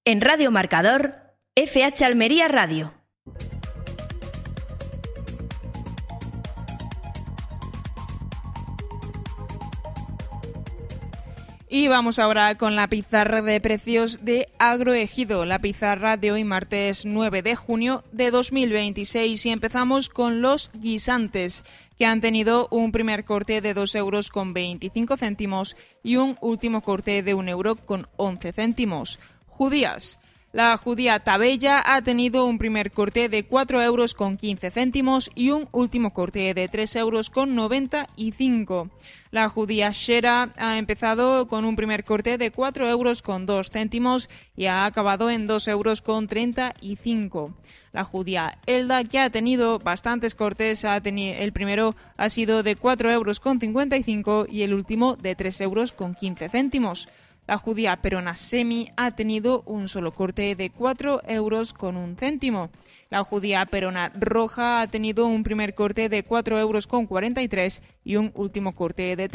En Radio Marcador, FH Almería Radio. Y vamos ahora con la pizarra de precios de Agroejido, la pizarra de hoy martes 9 de junio de 2026, y empezamos con los guisantes, que han tenido un primer corte de 2,25 euros y un último corte de 1,11 euros. Judías. La judía tabella ha tenido un primer corte de 4,15 euros y un último corte de 3,95 euros. La judía shera ha empezado con un primer corte de 4,02 euros y ha acabado en 2,35 euros. La judía elda, que ha tenido bastantes cortes, el primero ha sido de 4,55 euros y el último de 3,15 euros. La judía perona semi ha tenido un solo corte de 4,01 euros. La judía perona roja ha tenido un primer corte de 4,43 euros y un último corte de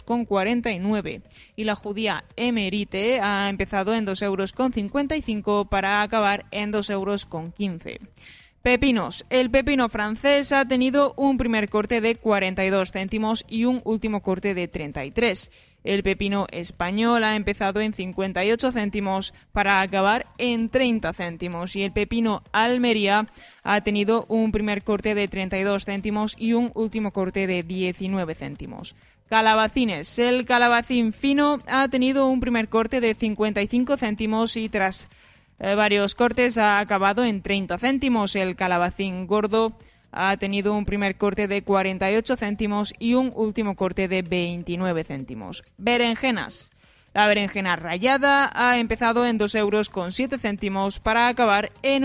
3,49 euros. Y la judía emerite ha empezado en 2,55 euros para acabar en 2,15 euros. Pepinos. El pepino francés ha tenido un primer corte de 42 céntimos y un último corte de 33. El pepino español ha empezado en 58 céntimos para acabar en 30 céntimos. Y el pepino Almería ha tenido un primer corte de 32 céntimos y un último corte de 19 céntimos. Calabacines. El calabacín fino ha tenido un primer corte de 55 céntimos y tras varios cortes ha acabado en 30 céntimos. El calabacín gordo ha tenido un primer corte de 48 céntimos y un último corte de 29 céntimos. Berenjenas. La berenjena rallada ha empezado en 2,07 euros para acabar en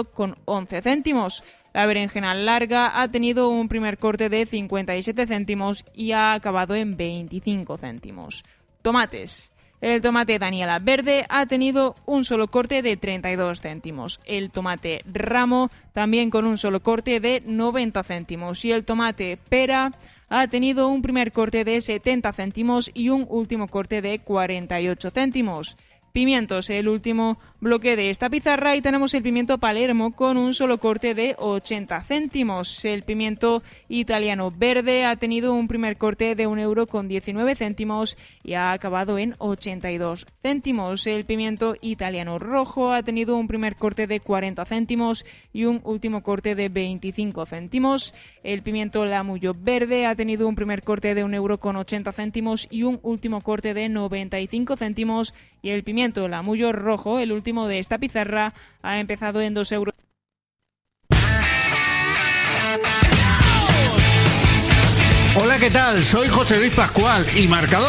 1,11 euros. La berenjena larga ha tenido un primer corte de 57 céntimos y ha acabado en 25 céntimos. Tomates. El tomate Daniela verde ha tenido un solo corte de 32 céntimos. El tomate ramo también con un solo corte de 90 céntimos. Y el tomate pera ha tenido un primer corte de 70 céntimos y un último corte de 48 céntimos. Pimientos, el último bloque de esta pizarra, y tenemos el pimiento Palermo con un solo corte de 80 céntimos. El pimiento italiano verde ha tenido un primer corte de 1,19 euros y ha acabado en 82 céntimos. El pimiento italiano rojo ha tenido un primer corte de 40 céntimos y un último corte de 25 céntimos. El pimiento Lamullo verde ha tenido un primer corte de 1,80 euros y un último corte de 95 céntimos. Y el pimiento Lamullo rojo, el último de esta pizarra, ha empezado en 2 euros. Hola, ¿qué tal? Soy José Luis Pascual y Marcador